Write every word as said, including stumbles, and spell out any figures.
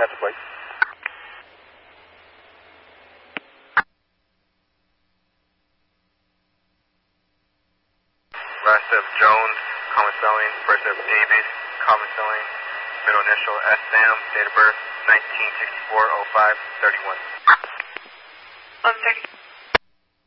That's the plate. Last of Jones, common spelling. First of David, common spelling. Middle initial S. Sam, date of birth nineteen sixty-four oh five thirty-one. one thirty.